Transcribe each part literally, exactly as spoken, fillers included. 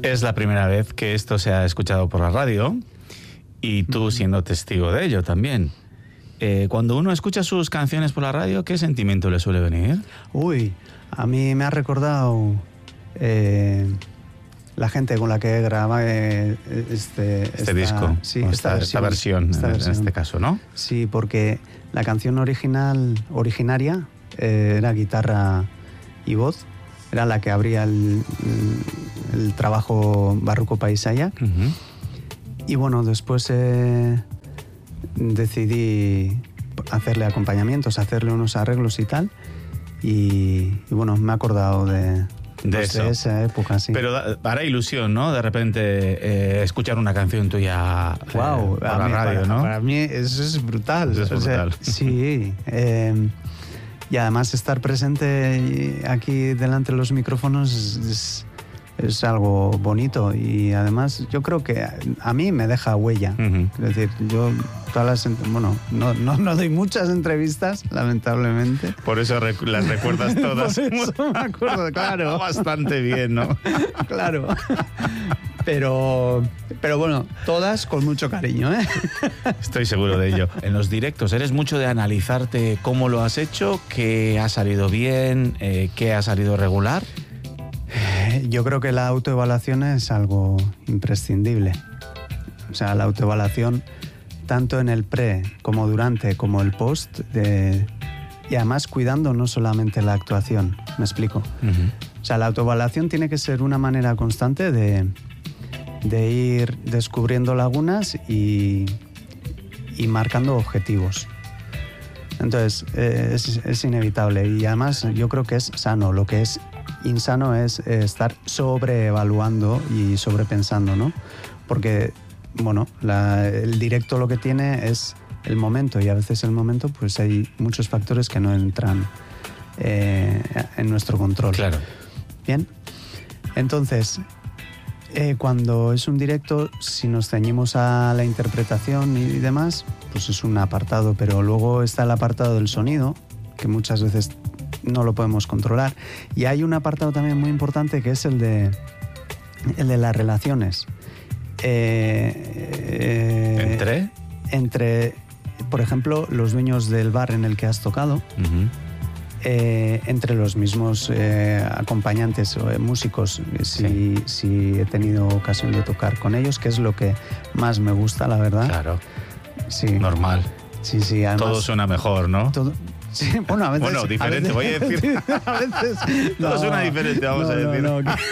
Es la primera vez que esto se ha escuchado por la radio y tú siendo testigo de ello también. Eh, cuando uno escucha sus canciones por la radio, ¿qué sentimiento le suele venir? Uy, a mí me ha recordado eh, la gente con la que grababa eh, este, este esta, disco, sí, esta, esta, esta versión, versión, esta en, versión. en este caso, ¿no? Sí, porque la canción original, originaria eh, era guitarra y voz, era la que abría el, el, el trabajo Barruco Paisayak. Uh-huh. Y bueno, después eh, decidí hacerle acompañamientos, hacerle unos arreglos y tal. Y, y bueno, me he acordado de, de, pues, de esa época, sí. Pero da, hará ilusión, ¿no? De repente eh, escuchar una canción tuya eh, wow, por la mí, radio, para, ¿no? Para mí eso es brutal. Eso es o sea, brutal. Sí. Eh, y además estar presente aquí delante de los micrófonos es, es, es algo bonito. Y además yo creo que a, a mí me deja huella. Uh-huh. Es decir, yo todas las... Bueno, no, no, no doy muchas entrevistas, lamentablemente. Por eso rec- las recuerdas todas. Por eso me acuerdo, claro. Bastante bien, ¿no? Claro. Pero, pero bueno, todas con mucho cariño, ¿eh? Estoy seguro de ello. En los directos, ¿eres mucho de analizarte cómo lo has hecho? ¿Qué ha salido bien? Eh, ¿Qué ha salido regular? Yo creo que la autoevaluación es algo imprescindible. O sea, la autoevaluación, tanto en el pre, como durante, como el post, de, y además cuidando no solamente la actuación. ¿Me explico? Uh-huh. O sea, la autoevaluación tiene que ser una manera constante de, de ir descubriendo lagunas y, y marcando objetivos. Entonces, eh, es, es inevitable y además yo creo que es sano. Lo que es insano es eh, estar sobreevaluando y sobrepensando, ¿no? Porque, bueno, la, el directo lo que tiene es el momento y a veces el momento pues hay muchos factores que no entran eh, en nuestro control. Claro. Bien, entonces, eh, cuando es un directo, si nos ceñimos a la interpretación y demás, pues es un apartado, pero luego está el apartado del sonido, que muchas veces no lo podemos controlar. Y hay un apartado también muy importante que es el de, el de las relaciones. Eh, eh, ¿Entre? Entre, por ejemplo, los dueños del bar en el que has tocado. Uh-huh. Eh, entre los mismos eh, acompañantes o eh, músicos, si, sí. si he tenido ocasión de tocar con ellos, que es lo que más me gusta, la verdad. Claro. Sí. Normal. Sí, sí, además, todo suena mejor, ¿no? Todo, sí, bueno, a veces... Bueno, diferente, a veces, voy a decir. A veces... Todo no, suena diferente, vamos no, a decir. No, no,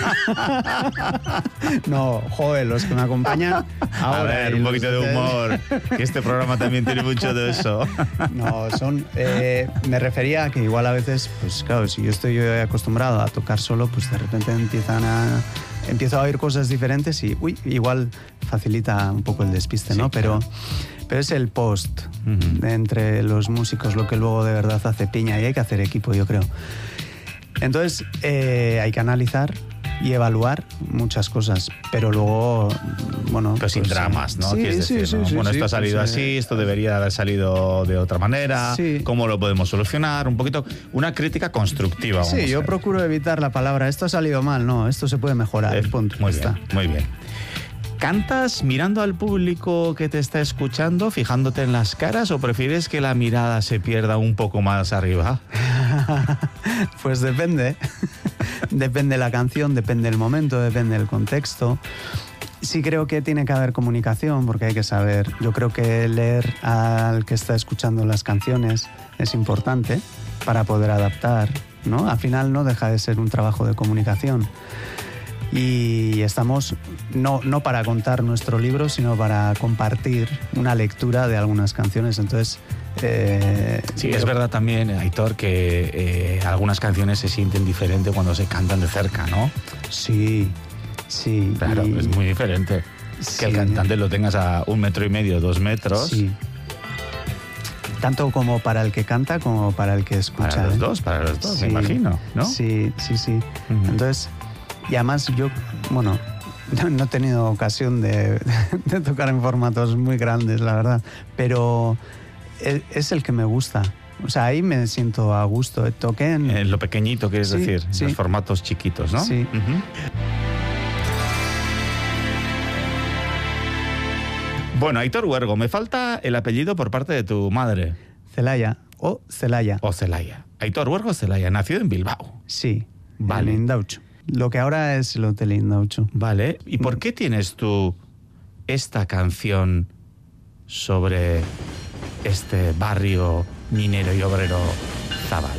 no, joder, los que me acompañan ahora... A ver, un poquito de humor, que este programa también tiene mucho de eso. No, son... Eh, me refería a que igual a veces, pues claro, si yo estoy acostumbrado a tocar solo, pues de repente empiezan a... Empiezo a oír cosas diferentes y, uy, igual facilita un poco el despiste, ¿no? Sí, pero, claro. pero es el post Uh-huh. entre los músicos lo que luego de verdad hace piña y hay que hacer equipo, yo creo. Entonces, eh, hay que analizar y evaluar muchas cosas, pero luego, bueno... Pero sin pues, dramas, ¿no? Sí, Quieres sí, decir, sí, ¿no? sí, Bueno, sí, esto ha salido pues, así, eh, esto debería haber salido de otra manera. Sí. ¿Cómo lo podemos solucionar? Un poquito, una crítica constructiva. Vamos Sí, a yo ver. procuro evitar la palabra esto ha salido mal, no, esto se puede mejorar. Eh, punto, muy está. bien, muy bien. ¿Cantas mirando al público que te está escuchando, fijándote en las caras, o prefieres que la mirada se pierda un poco más arriba? Pues depende. Depende la canción, depende el momento, depende el contexto. Sí creo que tiene que haber comunicación porque hay que saber. Yo creo que leer al que está escuchando las canciones es importante para poder adaptar, ¿no? Al final no deja de ser un trabajo de comunicación. Y estamos no, no para contar nuestro libro, sino para compartir una lectura de algunas canciones. Entonces, eh, sí, es verdad también, Aitor, que eh, algunas canciones se sienten diferentes cuando se cantan de cerca, ¿no? Sí, sí. Claro, y, es muy diferente. sí, que el cantante lo tengas a un metro y medio, dos metros. Sí. Tanto como para el que canta como para el que escucha. Para los ¿eh? dos, para los dos, Sí, me imagino, ¿no? Sí, sí, sí. Uh-huh. Entonces, y además yo, bueno, no, no he tenido ocasión de, de tocar en formatos muy grandes, la verdad, pero es, es el que me gusta. O sea, ahí me siento a gusto. Toqué en... En lo pequeñito, quieres Sí, decir, sí. los formatos chiquitos, ¿no? Sí. Uh-huh. Bueno, Aitor Huergo, me falta el apellido por parte de tu madre. Celaya o Celaya. O Celaya. Aitor Huergo Celaya, nacido en Bilbao. Sí, Vale. en Indaucho. Lo que ahora es el Hotel Indaucho. Vale. ¿Y por qué tienes tú esta canción sobre este barrio minero y obrero Zabal?